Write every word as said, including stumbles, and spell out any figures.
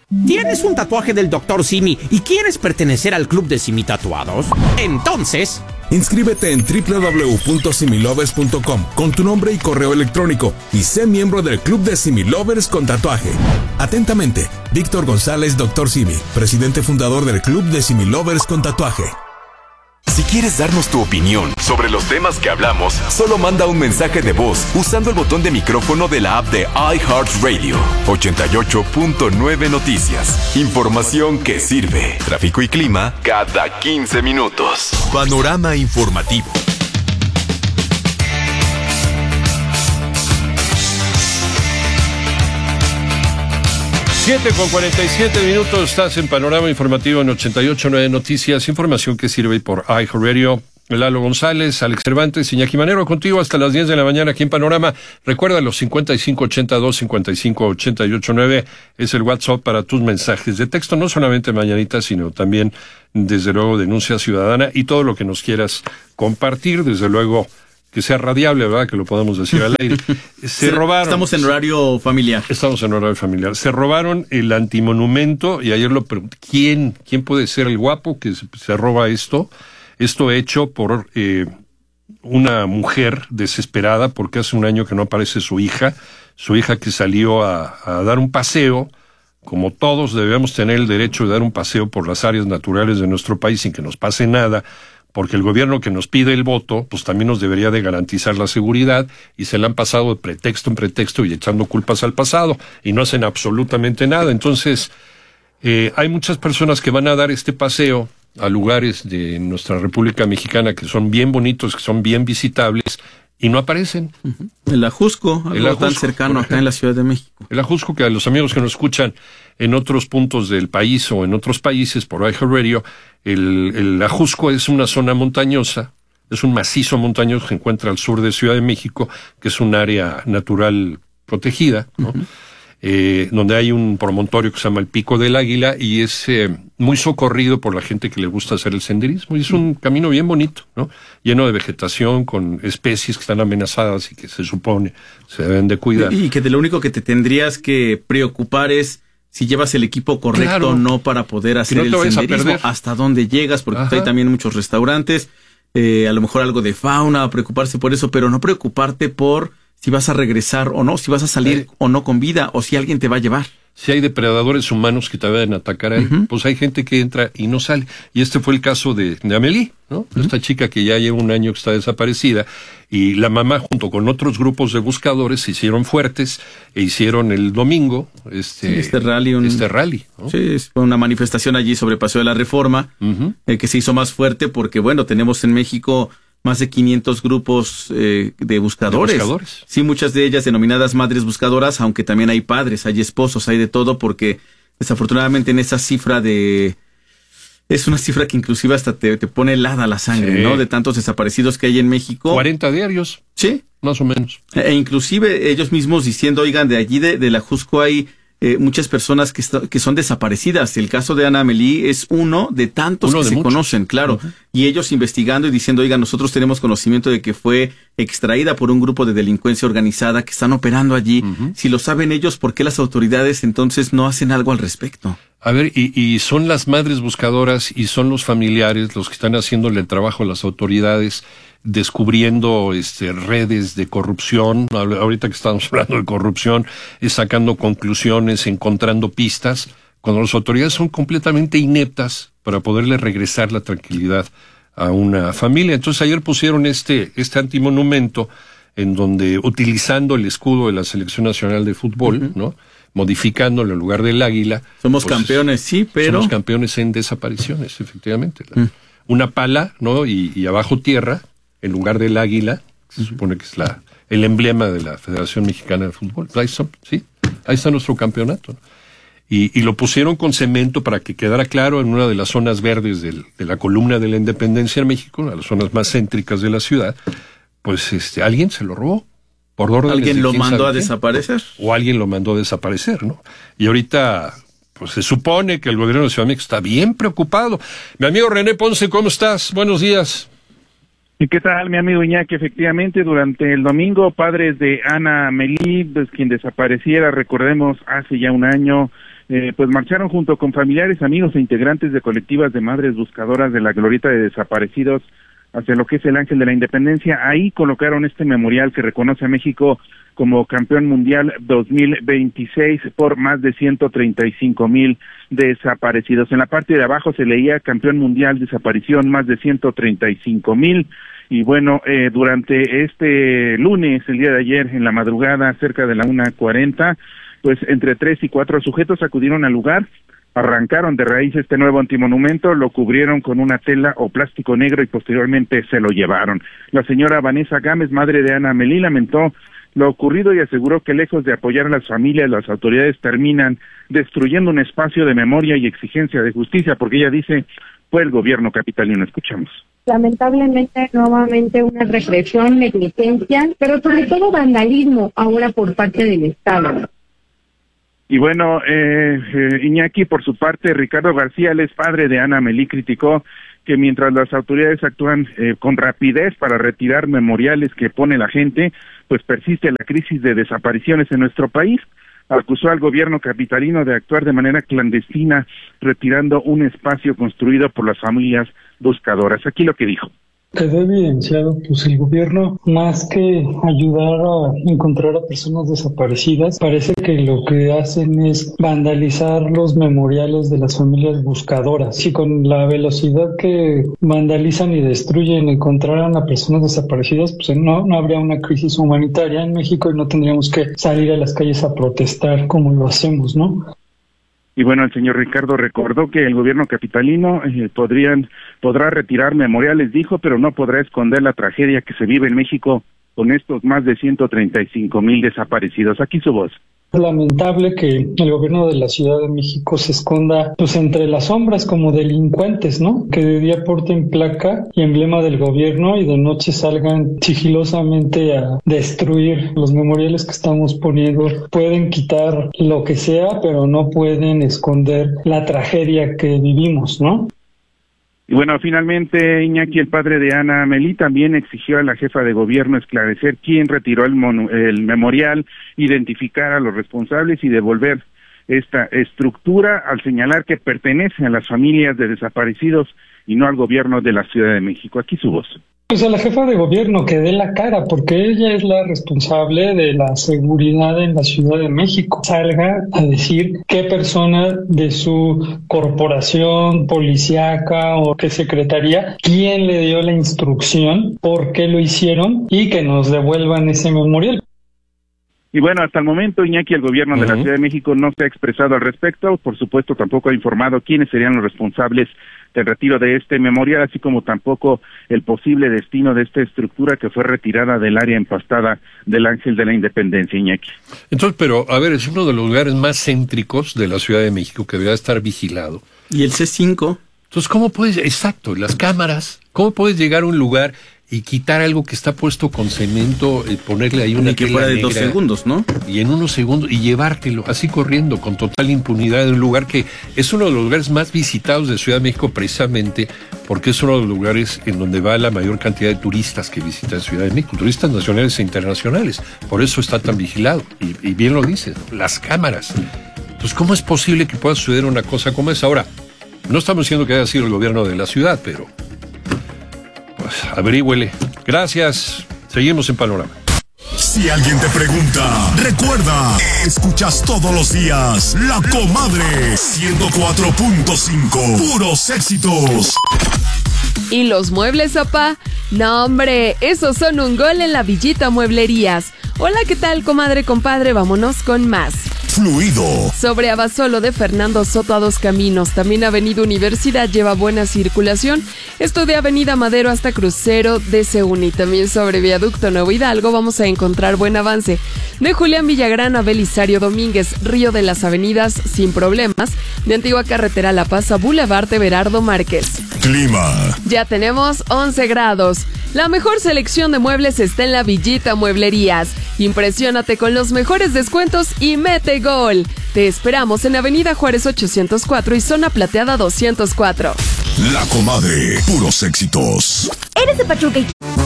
¿Tienes un tatuaje del doctor Simi y quieres pertenecer al club de Simi Tatuados? Entonces, inscríbete en doble u doble u doble u punto similovers punto com con tu nombre y correo electrónico y sé miembro del club de Similovers con tatuaje. Atentamente, Víctor González, doctor Simi, presidente fundador del club de Similovers con tatuaje. Si quieres darnos tu opinión sobre los temas que hablamos, solo manda un mensaje de voz usando el botón de micrófono de la app de iHeartRadio. ochenta y ocho punto nueve Noticias. Información que sirve. Tráfico y clima cada quince minutos. Panorama informativo. siete con cuarenta y siete minutos, estás en Panorama Informativo en ochenta y ocho punto nueve Noticias, información que sirve por iHeartRadio. Lalo González, Alex Cervantes, Iñaki Manero, contigo hasta las diez de la mañana aquí en Panorama. Recuerda, los cincuenta y cinco ochenta y dos, cincuenta y cinco ochenta y ocho nueve es el WhatsApp para tus mensajes de texto, no solamente mañanitas, sino también, desde luego, denuncia ciudadana y todo lo que nos quieras compartir, desde luego, que sea radiable, ¿verdad? Que lo podamos decir al aire. Se sí, robaron. Estamos en horario familiar. Estamos en horario familiar. Se robaron el antimonumento y ayer lo pregunté. ¿Quién? ¿Quién puede ser el guapo que se, se roba esto? Esto hecho por eh, una mujer desesperada porque hace un año que no aparece su hija. Su hija que salió a, a dar un paseo. Como todos debemos tener el derecho de dar un paseo por las áreas naturales de nuestro país sin que nos pase nada, porque el gobierno que nos pide el voto, pues también nos debería de garantizar la seguridad, y se le han pasado de pretexto en pretexto y echando culpas al pasado, y no hacen absolutamente nada. Entonces, eh, hay muchas personas que van a dar este paseo a lugares de nuestra República Mexicana que son bien bonitos, que son bien visitables, y no aparecen. Uh-huh. El Ajusco, algo el Ajusco, tan cercano acá en la Ciudad de México. El Ajusco, que a los amigos que nos escuchan en otros puntos del país o en otros países por iHeartRadio, el, el Ajusco es una zona montañosa, es un macizo montañoso que se encuentra al sur de Ciudad de México, que es un área natural protegida, ¿no? Uh-huh. Eh, donde hay un promontorio que se llama el Pico del Águila y es eh, muy socorrido por la gente que le gusta hacer el senderismo, y es un camino bien bonito, ¿no? Lleno de vegetación, con especies que están amenazadas y que se supone se deben de cuidar. Y que de lo único que te tendrías que preocupar es si llevas el equipo correcto, claro, o no, para poder hacer no el senderismo, hasta dónde llegas, porque hay también muchos restaurantes, eh, a lo mejor algo de fauna, preocuparse por eso, pero no preocuparte por si vas a regresar o no, si vas a salir sí. o no con vida, o si alguien te va a llevar. Si hay depredadores humanos que te vayan a atacar ahí, uh-huh. pues hay gente que entra y no sale. Y este fue el caso de, de Amelie, ¿no? Uh-huh. Esta chica que ya lleva un año que está desaparecida, y la mamá junto con otros grupos de buscadores se hicieron fuertes e hicieron el domingo este, sí, este rally. Un... Este rally, ¿no? Sí, fue una manifestación allí sobre Paseo de la Reforma, uh-huh. eh, que se hizo más fuerte porque, bueno, tenemos en México más de quinientos grupos eh, de buscadores. de buscadores. Sí, muchas de ellas denominadas madres buscadoras, aunque también hay padres, hay esposos, hay de todo, porque desafortunadamente en esa cifra de... Es una cifra que inclusive hasta te, te pone helada la sangre, sí. ¿no? De tantos desaparecidos que hay en México. cuarenta diarios. Sí. Más o menos. E inclusive ellos mismos diciendo, oigan, de allí de, de la Jusco hay... Eh, muchas personas que, que son desaparecidas. El caso de Ana Amelie es uno de tantos uno que de se muchos. conocen, claro. Uh-huh. Y ellos investigando y diciendo, oiga, nosotros tenemos conocimiento de que fue extraída por un grupo de delincuencia organizada que están operando allí. Uh-huh. Si lo saben ellos, ¿por qué las autoridades entonces no hacen algo al respecto? A ver, y, y son las madres buscadoras y son los familiares los que están haciéndole el trabajo a las autoridades, descubriendo este, redes de corrupción. Ahorita que estamos hablando de corrupción, es sacando conclusiones, encontrando pistas, cuando las autoridades son completamente ineptas para poderle regresar la tranquilidad a una familia. Entonces ayer pusieron este, este antimonumento en donde, utilizando el escudo de la Selección Nacional de Fútbol, uh-huh. ¿no? Modificándolo en lugar del águila. Somos pues, campeones, sí, pero... Somos campeones en desapariciones, efectivamente. Uh-huh. Una pala, ¿no? Y, y abajo tierra, en lugar del águila, se supone que es la el emblema de la Federación Mexicana de Fútbol. Ahí está, sí, ahí está nuestro campeonato. Y, y lo pusieron con cemento para que quedara claro en una de las zonas verdes del, de la columna de la Independencia en México, una de las zonas más céntricas de la ciudad. Pues este alguien se lo robó. Por órdenes ¿Alguien de lo quién mandó sabe a quién. desaparecer? O alguien lo mandó a desaparecer, ¿no? Y ahorita... pues se supone que el gobierno de Ciudad de México está bien preocupado. Mi amigo René Ponce, ¿cómo estás? Buenos días. ¿Y qué tal, mi amigo Iñaki? Efectivamente, durante el domingo, padres de Ana Melí, pues quien desapareciera, recordemos, hace ya un año, eh, pues marcharon junto con familiares, amigos e integrantes de colectivas de madres buscadoras de la glorieta de desaparecidos hacia lo que es el Ángel de la Independencia. Ahí colocaron este memorial que reconoce a México como campeón mundial dos mil veintiséis por más de ciento treinta y cinco mil desaparecidos. En la parte de abajo se leía campeón mundial desaparición más de ciento treinta y cinco mil. Y bueno, eh, durante este lunes, el día de ayer, en la madrugada, cerca de la una cuarenta, pues entre tres y cuatro sujetos acudieron al lugar, arrancaron de raíz este nuevo antimonumento, lo cubrieron con una tela o plástico negro y posteriormente se lo llevaron. La señora Vanessa Gámez, madre de Ana Melí, lamentó lo ocurrido y aseguró que lejos de apoyar a las familias, las autoridades terminan destruyendo un espacio de memoria y exigencia de justicia, porque ella dice, fue el gobierno capitalino. Escuchamos. Lamentablemente, nuevamente una represión, negligencia, pero sobre todo vandalismo ahora por parte del Estado. Y bueno, eh, eh, Iñaki, por su parte, Ricardo García, el padre de Ana Melí, criticó que mientras las autoridades actúan eh, con rapidez para retirar memoriales que pone la gente, pues persiste la crisis de desapariciones en nuestro país. Acusó al gobierno capitalino de actuar de manera clandestina, retirando un espacio construido por las familias buscadoras. Aquí lo que dijo. Quedó evidenciado, pues el gobierno, más que ayudar a encontrar a personas desaparecidas, parece que lo que hacen es vandalizar los memoriales de las familias buscadoras. Y con la velocidad que vandalizan y destruyen, encontraran a personas desaparecidas, pues no, no habría una crisis humanitaria en México y no tendríamos que salir a las calles a protestar como lo hacemos, ¿no? Y bueno, el señor Ricardo recordó que el gobierno capitalino eh, podrían podrá retirar memoriales, dijo, pero no podrá esconder la tragedia que se vive en México con estos más de ciento treinta y cinco mil desaparecidos. Aquí su voz. Es lamentable que el gobierno de la Ciudad de México se esconda pues entre las sombras como delincuentes, ¿no? Que de día porten placa y emblema del gobierno y de noche salgan sigilosamente a destruir los memoriales que estamos poniendo. Pueden quitar lo que sea, pero no pueden esconder la tragedia que vivimos, ¿no? Y bueno, finalmente, Iñaki, el padre de Ana Melí, también exigió a la jefa de gobierno esclarecer quién retiró el, monu- el memorial, identificar a los responsables y devolver esta estructura, al señalar que pertenece a las familias de desaparecidos y no al gobierno de la Ciudad de México. Aquí su voz. Pues a la jefa de gobierno que dé la cara, porque ella es la responsable de la seguridad en la Ciudad de México. Salga a decir qué persona de su corporación policíaca o qué secretaría, quién le dio la instrucción, por qué lo hicieron y que nos devuelvan ese memorial. Y bueno, hasta el momento, Iñaki, el gobierno uh-huh. de la Ciudad de México no se ha expresado al respecto. Por supuesto, tampoco ha informado quiénes serían los responsables del retiro de este memorial, así como tampoco el posible destino de esta estructura que fue retirada del área empastada del Ángel de la Independencia, Iñaki. Entonces, pero, a ver, es uno de los lugares más céntricos de la Ciudad de México que debería estar vigilado. ¿Y el C cinco? Entonces, ¿cómo puedes, exacto, las cámaras, cómo puedes llegar a un lugar y quitar algo que está puesto con cemento, y ponerle ahí una y que fuera de dos segundos, ¿no? Y en unos segundos, y llevártelo así corriendo con total impunidad en un lugar que es uno de los lugares más visitados de Ciudad de México, precisamente porque es uno de los lugares en donde va la mayor cantidad de turistas que visitan Ciudad de México, turistas nacionales e internacionales. Por eso está tan vigilado. Y, y bien lo dices, las cámaras. Entonces, ¿cómo es posible que pueda suceder una cosa como esa? Ahora, no estamos diciendo que haya sido el gobierno de la ciudad, pero pues averígüele. Gracias. Seguimos en Panorama. Si alguien te pregunta, recuerda, escuchas todos los días La Comadre ciento cuatro punto cinco, puros éxitos. ¿Y los muebles, papá? No, hombre, esos son un gol en la Villita Mueblerías. Hola, ¿qué tal, comadre, compadre? Vámonos con más. Fluido. Sobre Abasolo de Fernando Soto a dos caminos, también Avenida Universidad lleva buena circulación. Esto de Avenida Madero hasta Crucero de Seúl, y también sobre Viaducto Nuevo Hidalgo vamos a encontrar buen avance. De Julián Villagrán a Belisario Domínguez, Río de las Avenidas sin problemas. De Antigua Carretera La Paz a Boulevard Everardo Márquez. Clima. Ya tenemos once grados. La mejor selección de muebles está en la Villita Mueblerías. Impresiónate con los mejores descuentos y mete gol. Te esperamos en Avenida Juárez ochocientos cuatro y Zona Plateada doscientos cuatro. La Comadre, puros éxitos. Eres de Pachuca y